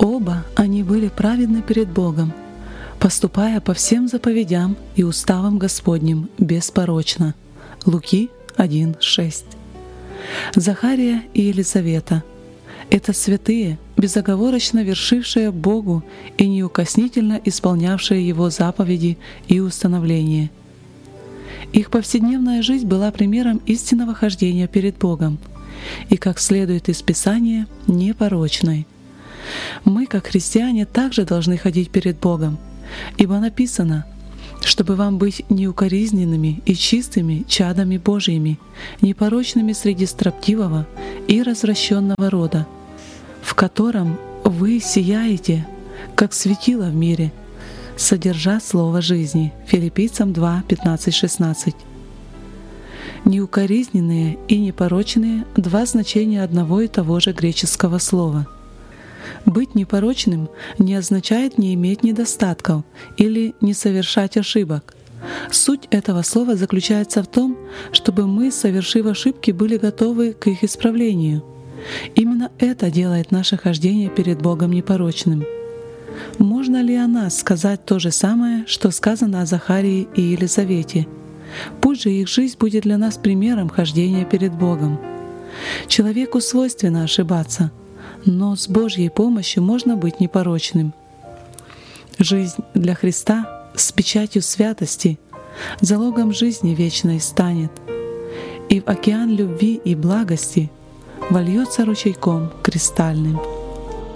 Оба они были праведны перед Богом, поступая по всем заповедям и уставам Господним беспорочно. Луки 1:6. Захария и Елизавета — это святые, безоговорочно вершившие Богу и неукоснительно исполнявшие Его заповеди и установления. Их повседневная жизнь была примером истинного хождения перед Богом и, как следует из Писания, непорочной. Мы, как христиане, также должны ходить перед Богом, ибо написано, чтобы вам быть неукоризненными и чистыми чадами Божьими, непорочными среди строптивого и развращенного рода, в котором вы сияете, как светило в мире, содержа слово жизни. Филиппийцам 2:15-16. Неукоризненные и непорочные — два значения одного и того же греческого слова. Быть непорочным не означает не иметь недостатков или не совершать ошибок. Суть этого слова заключается в том, чтобы мы, совершив ошибки, были готовы к их исправлению. Именно это делает наше хождение перед Богом непорочным. Можно ли о нас сказать то же самое, что сказано о Захарии и Елизавете? Пусть же их жизнь будет для нас примером хождения перед Богом. Человеку свойственно ошибаться, но с Божьей помощью можно быть непорочным. Жизнь для Христа с печатью святости залогом жизни вечной станет, и в океан любви и благости вольется ручейком кристальным.